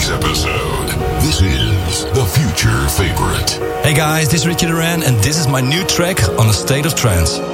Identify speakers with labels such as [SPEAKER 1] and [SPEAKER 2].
[SPEAKER 1] week's episode. This is The Future Favorite.
[SPEAKER 2] Hey guys, this is Richie Duran and this is my new track on A State of Trance.